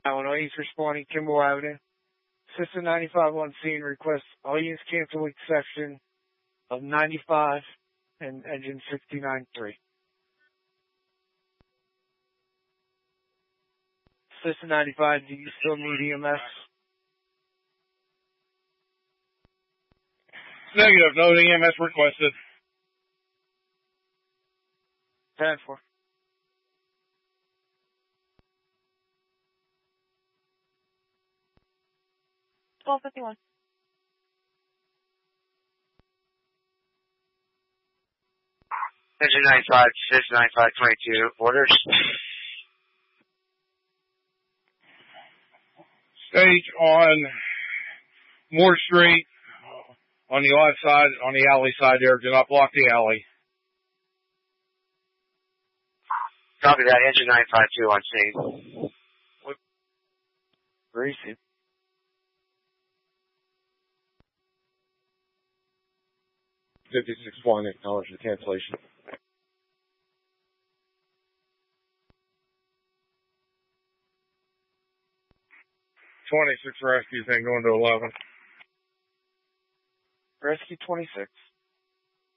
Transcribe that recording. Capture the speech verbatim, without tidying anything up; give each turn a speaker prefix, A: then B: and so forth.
A: Illinois East responding, Kimball Avenue. System ninety-five on scene requests all units cancel exception of ninety-five and engine sixty-nine three. System ninety-five, do you still need E M S?
B: Negative, no E M S requested.
A: ten four.
C: twelve fifty-one.
D: Engine ninety-five, System ninety-five twenty-two, orders.
B: Stage on Moore Street, on the left side, on the alley side there. Do not block the alley.
D: Copy that, engine nine five two on scene.
A: Receive.
B: fifty-six one, acknowledge the cancellation. twenty-six rescues, then going to eleven.
A: Rescue twenty-six.